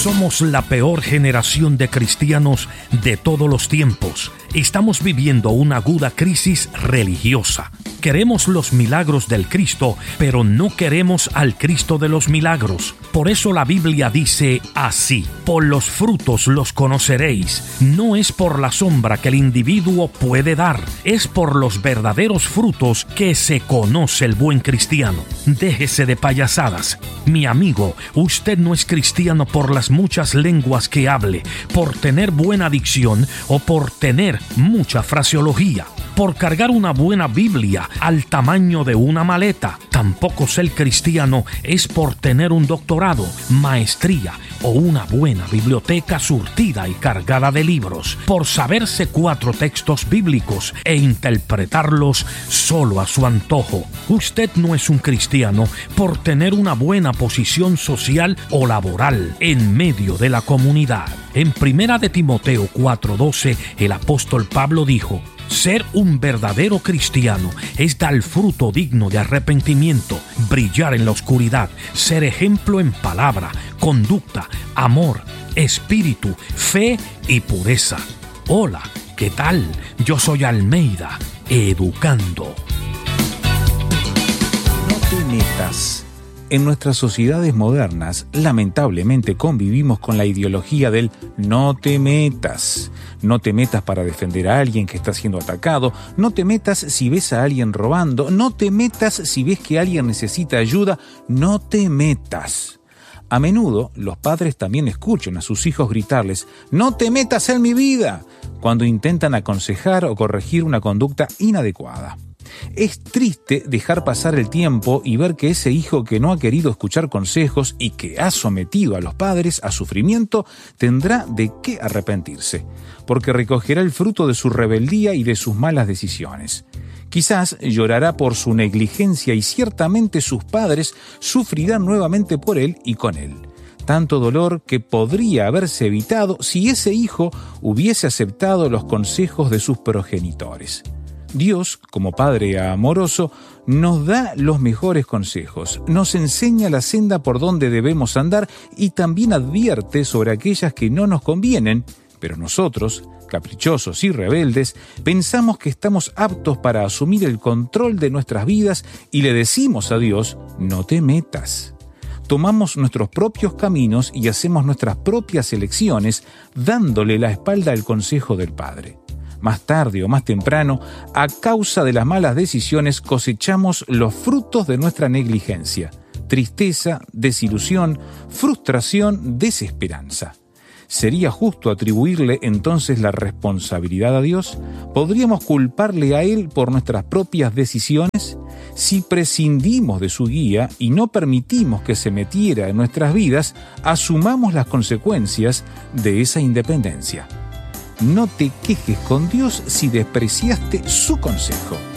Somos la peor generación de cristianos de todos los tiempos. Estamos viviendo una aguda crisis religiosa. Queremos los milagros del Cristo, pero no queremos al Cristo de los milagros. Por eso la Biblia dice así: por los frutos los conoceréis. No es por la sombra que el individuo puede dar, es por los verdaderos frutos que se conoce el buen cristiano. Déjese de payasadas. Mi amigo, usted no es cristiano por las muchas lenguas que hable, por tener buena dicción o por tener mucha fraseología, por cargar una buena Biblia al tamaño de una maleta. Tampoco ser cristiano es por tener un doctorado, maestría o una buena biblioteca surtida y cargada de libros, por saberse 4 textos bíblicos e interpretarlos solo a su antojo. Usted no es un cristiano por tener una buena posición social o laboral en medio de la comunidad. En 1 de Timoteo 4:12, el apóstol Pablo dijo: ser un verdadero cristiano es dar fruto digno de arrepentimiento, brillar en la oscuridad, ser ejemplo en palabra, conducta, amor, espíritu, fe y pureza. Hola, ¿qué tal? Yo soy Almeida, educando. No te metas. En nuestras sociedades modernas, lamentablemente convivimos con la ideología del no te metas. No te metas para defender a alguien que está siendo atacado, no te metas si ves a alguien robando, no te metas si ves que alguien necesita ayuda, no te metas. A menudo, los padres también escuchan a sus hijos gritarles: no te metas en mi vida, cuando intentan aconsejar o corregir una conducta inadecuada. Es triste dejar pasar el tiempo y ver que ese hijo que no ha querido escuchar consejos y que ha sometido a los padres a sufrimiento tendrá de qué arrepentirse, porque recogerá el fruto de su rebeldía y de sus malas decisiones. Quizás llorará por su negligencia y ciertamente sus padres sufrirán nuevamente por él y con él. Tanto dolor que podría haberse evitado si ese hijo hubiese aceptado los consejos de sus progenitores. Dios, como Padre amoroso, nos da los mejores consejos, nos enseña la senda por donde debemos andar y también advierte sobre aquellas que no nos convienen, pero nosotros, caprichosos y rebeldes, pensamos que estamos aptos para asumir el control de nuestras vidas y le decimos a Dios: no te metas. Tomamos nuestros propios caminos y hacemos nuestras propias elecciones, dándole la espalda al consejo del Padre. Más tarde o más temprano, a causa de las malas decisiones, cosechamos los frutos de nuestra negligencia: tristeza, desilusión, frustración, desesperanza. ¿Sería justo atribuirle entonces la responsabilidad a Dios? ¿Podríamos culparle a Él por nuestras propias decisiones? Si prescindimos de su guía y no permitimos que se metiera en nuestras vidas, asumamos las consecuencias de esa independencia. No te quejes con Dios si despreciaste su consejo.